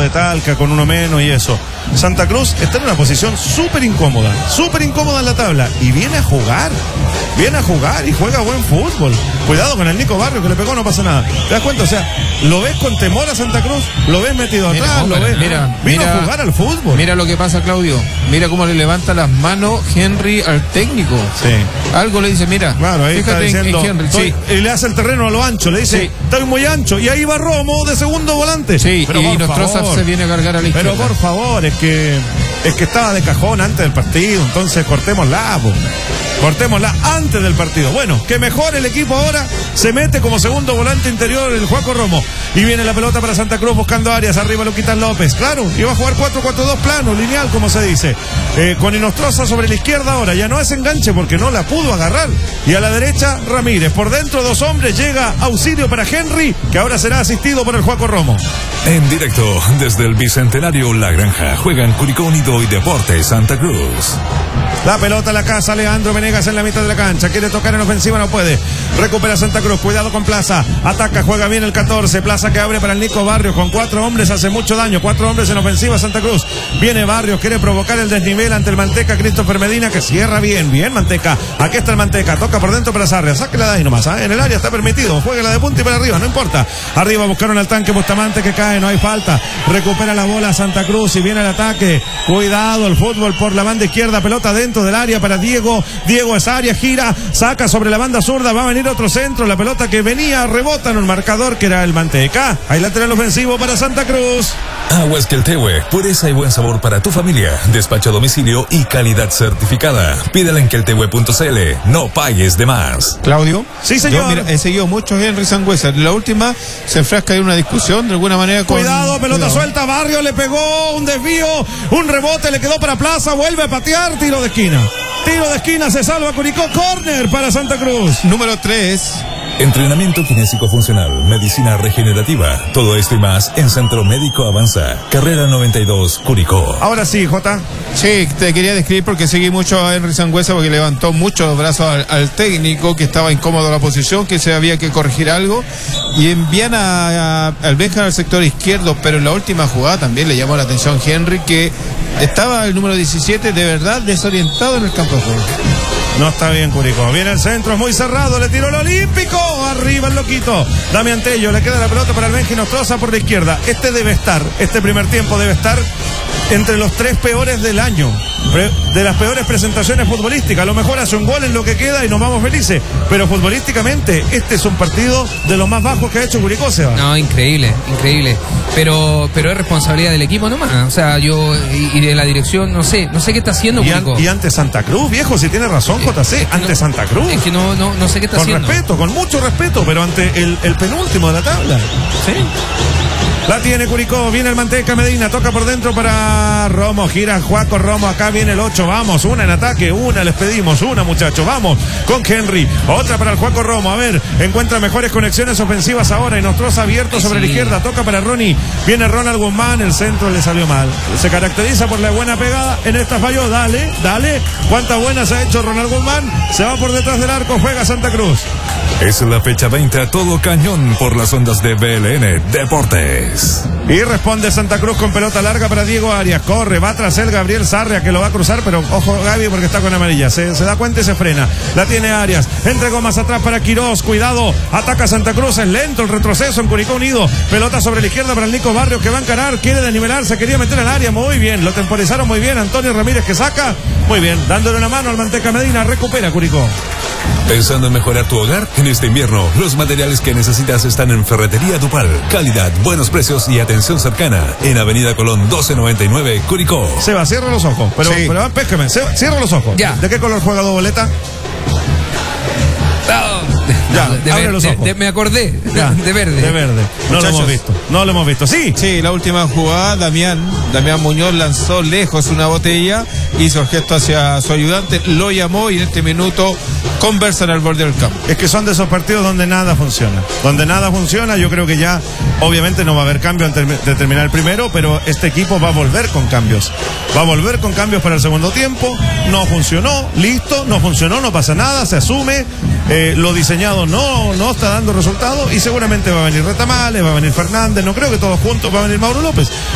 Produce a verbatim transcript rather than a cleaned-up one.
de Talca con uno menos y eso. Santa Cruz está en una posición súper incómoda, súper incómoda en la tabla y viene a jugar, viene a jugar y juega buen fútbol. Cuidado con el Nico Barrio que le pegó, no pasa nada. ¿Te das cuenta? O sea, lo ves con temor a Santa Cruz, lo ves metido mira, atrás, hombre, lo ves. Mira, vino mira, a jugar al fútbol. Mira lo que pasa, Claudio. Mira cómo le levanta las manos Henry al técnico. Sí. Algo le dice, mira. Claro, ahí fíjate está diciendo, en, en Henry. estoy, Sí. y le hace el terreno a lo ancho, le dice, Sí. estoy muy ancho. Y ahí va Romo de segundo volante. Sí, pero y por Nostroza favor, se viene a cargar a la izquierda. Pero por favor, es que es que estaba de cajón antes del partido, entonces cortémosla, po. Cortémosla antes del partido. Bueno, que mejor el equipo ahora, se mete como segundo volante interior el Juaco Romo. Y viene la pelota para Santa Cruz buscando áreas, arriba Luquitas López. Claro, iba a jugar cuatro cuatro dos plano, lineal, como se dice. Eh, con Inostroza sobre la izquierda ahora, ya no es enganche porque no la pudo agarrar. Y a la derecha, Ramírez. Por dentro, dos hombres, llega auxilio para Henry, que ahora será asistido por el Juaco Romo. En directo desde el Bicentenario La Granja, juegan Curicó Unido y Deportes Santa Cruz. La pelota a la casa, Leandro Venegas en la mitad de la cancha. Quiere tocar en ofensiva, no puede. Recupera Santa Cruz, cuidado con Plaza. Ataca, juega bien el catorce. Plaza que abre para el Nico Barrios. Con cuatro hombres hace mucho daño. Cuatro hombres en ofensiva Santa Cruz. Viene Barrios, quiere provocar el desnivel ante el Manteca. Christopher Medina que cierra bien. Bien Manteca. Aquí está el Manteca. Toca por dentro para Sarria. Sáquela de ahí nomás. ¿eh? En el área está permitido. Jueguela de punta y para arriba. No importa. Arriba buscaron al tanque Bustamante que cae. No hay falta. Recupera la bola Santa Cruz y viene el ataque. Cuidado el fútbol por la banda izquierda. Pelota dentro del área para Diego. Diego es área, gira, saca sobre la banda zurda. Va a venir otro centro. La pelota que venía rebota en un marcador que era el Manteca. Hay lateral ofensivo para Santa Cruz. Aguas Queltehue, pureza y buen sabor para tu familia. Despacho a domicilio y calidad certificada. Pídela en queltehue punto c l. No pagues de más. Claudio. Sí, señor. Yo, mira, he seguido mucho a Henry Sangüesa. La última se enfrasca en una discusión de alguna manera con... Cuidado, pelota Cuidado. suelta. Barrio le pegó un desvío, un rebote, le quedó para Plaza. Vuelve a patear. Tiro de esquina. Tiro de esquina, se salva Curicó. Córner para Santa Cruz. Número tres. Entrenamiento kinésico funcional, medicina regenerativa, todo esto y más en Centro Médico Avanza, carrera noventa y dos, Curicó. Ahora sí, Jota. Sí, te quería describir porque seguí mucho a Henry Sangüesa porque levantó mucho los brazos al, al técnico que estaba incómodo la posición, que se había que corregir algo y envían a, a, al Benja al sector izquierdo, pero en la última jugada también le llamó la atención Henry que estaba el número diecisiete de verdad desorientado en el campo de juego. No está bien Curicó. Viene el centro, es muy cerrado, le tiró el Olímpico. Arriba el loquito. Damián Tello, le queda la pelota para el Benji Nostroza por la izquierda. Este debe estar, este primer tiempo debe estar entre los tres peores del año. De las peores presentaciones futbolísticas. A lo mejor hace un gol en lo que queda y nos vamos felices. Pero futbolísticamente, este es un partido de los más bajos que ha hecho Curicó, Seba. No, increíble, increíble. Pero pero es responsabilidad del equipo nomás. O sea, yo y, y de la dirección, no sé, no sé qué está haciendo Y, an, Curicó. y ante Santa Cruz, viejo, si tiene razón, J C, Es que ante no, Santa Cruz. Es que no, no, no sé qué está con haciendo. Con respeto, con mucho respeto, pero ante el, el penúltimo de la tabla. Sí. La tiene Curicó, viene el Manteca Medina, toca por dentro para Romo, gira Juaco Romo, acá viene el ocho, vamos, una en ataque, una les pedimos, una muchachos, vamos, con Henry, otra para el Juaco Romo, a ver, encuentra mejores conexiones ofensivas ahora, y Nostroza abierto sobre sí. la izquierda, toca para Ronnie, viene Ronald Guzmán, el centro le salió mal, se caracteriza por la buena pegada, en esta falló, dale, dale, cuántas buenas ha hecho Ronald Guzmán, se va por detrás del arco, juega Santa Cruz. Es la fecha veinte a todo cañón por las ondas de B L N Deportes. Y responde Santa Cruz con pelota larga para Diego Arias. Corre, va tras él Gabriel Sarria que lo va a cruzar, pero ojo Gaby porque está con amarilla. Se, se da cuenta y se frena. La tiene Arias. Entregó más atrás para Quirós. Cuidado. Ataca Santa Cruz. Es lento el retroceso en Curicó Unido. Pelota sobre la izquierda para el Nico Barrios que va a encarar. Quiere desnivelarse. Quería meter al área. Muy bien. Lo temporizaron muy bien. Antonio Ramírez que saca. Muy bien. Dándole una mano al Manteca Medina. Recupera Curicó. ¿Pensando en mejorar tu hogar? En este invierno, los materiales que necesitas están en Ferretería Dupal. Calidad, buenos precios y atención cercana. En Avenida Colón doce noventa y nueve, Curicó. Seba, cierra los ojos. Pero, sí. pero péjeme. Seba, cierra los ojos. Ya. ¿De qué color juega Doboleta? Ya, de, abre ver, los de, ojos. de, me acordé, de, Ya, de verde. De verde. No Muchachos. lo hemos visto. No lo hemos visto. Sí. Sí, la última jugada, Damián, Damián Muñoz lanzó lejos una botella, hizo el gesto hacia su ayudante, lo llamó y en este minuto conversan al borde del campo. Es que son de esos partidos donde nada funciona. Donde nada funciona, yo creo que ya, obviamente no va a haber cambio antes de terminar el primero, pero este equipo va a volver con cambios. Va a volver con cambios para el segundo tiempo. No funcionó, listo, no funcionó, no pasa nada, se asume. Eh, lo diseñado no, no está dando resultado y seguramente va a venir Retamales, va a venir Fernández, no creo que todos juntos, va a venir Mauro López.